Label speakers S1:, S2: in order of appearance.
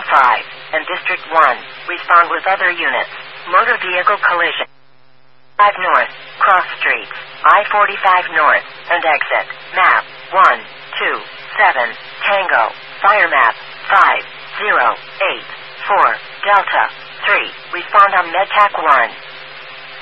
S1: 5 and District 1. Respond with other units. Motor vehicle collision. 5 North. Cross streets. I-45 North. And exit. Map. 127 Tango. Fire map. 5084 Delta. 3. Respond on MedTac 1.